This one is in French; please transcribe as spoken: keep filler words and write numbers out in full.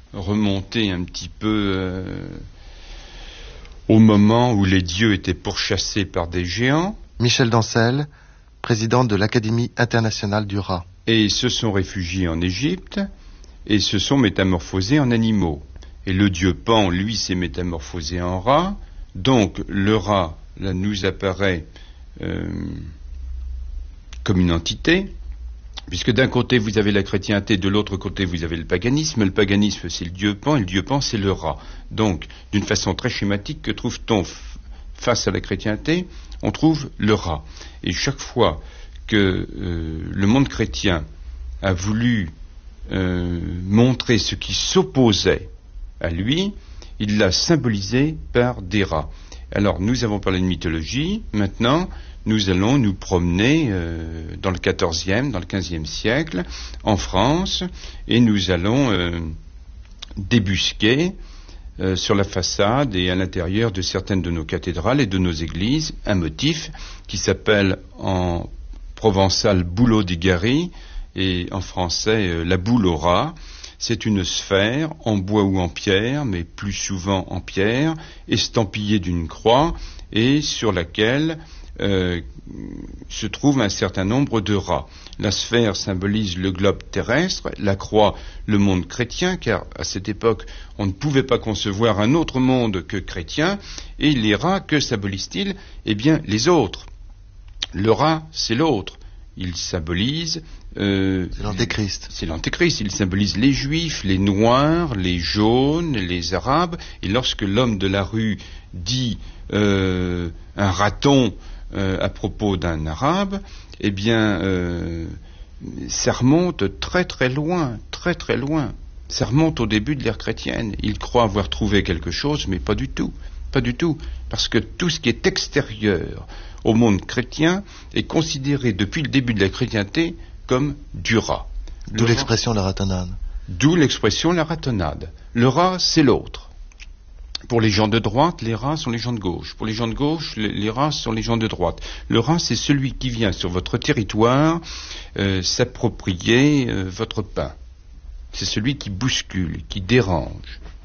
remonter un petit peu euh, au moment où les dieux étaient pourchassés par des géants. Michel Dancel, président de l'Académie internationale du rat. Et ils se sont réfugiés en Égypte et se sont métamorphosés en animaux. Et le dieu Pan, lui, s'est métamorphosé en rat. Donc le rat, là, nous apparaît euh, comme une entité, puisque d'un côté vous avez la chrétienté, de l'autre côté vous avez le paganisme. Le paganisme, c'est le dieu Pan, et le dieu Pan, c'est le rat. Donc, d'une façon très schématique, que trouve-t-on f- face à la chrétienté? On trouve le rat. Et chaque fois que euh, le monde chrétien a voulu euh, montrer ce qui s'opposait à lui, il l'a symbolisé par des rats. Alors, nous avons parlé de mythologie. Maintenant, nous allons nous promener euh, dans le quatorzième, dans le quinzième siècle, en France, et nous allons euh, débusquer euh, sur la façade et à l'intérieur de certaines de nos cathédrales et de nos églises un motif qui s'appelle en provençal bouleau di Gari et en français euh, la boule au rat. C'est une sphère en bois ou en pierre, mais plus souvent en pierre, estampillée d'une croix et sur laquelle euh, se trouve un certain nombre de rats. La sphère symbolise le globe terrestre, la croix le monde chrétien, car à cette époque on ne pouvait pas concevoir un autre monde que chrétien, et les rats, que symbolisent-ils? Eh bien les autres. Le rat, c'est l'autre. Il symbolise... Euh, c'est l'antéchrist. C'est l'antéchrist. Il symbolise les juifs, les noirs, les jaunes, les arabes. Et lorsque l'homme de la rue dit euh, un raton euh, à propos d'un arabe, eh bien, euh, ça remonte très très loin, très très loin. Ça remonte au début de l'ère chrétienne. Il croit avoir trouvé quelque chose, mais pas du tout. Pas du tout. Parce que tout ce qui est extérieur au monde chrétien est considéré depuis le début de la chrétienté comme du rat. D'où l'expression la ratonnade. D'où l'expression la ratonnade. Le rat, c'est l'autre. Pour les gens de droite, les rats sont les gens de gauche. Pour les gens de gauche, les, les rats sont les gens de droite. Le rat, c'est celui qui vient sur votre territoire euh, s'approprier euh, votre pain. C'est celui qui bouscule, qui dérange.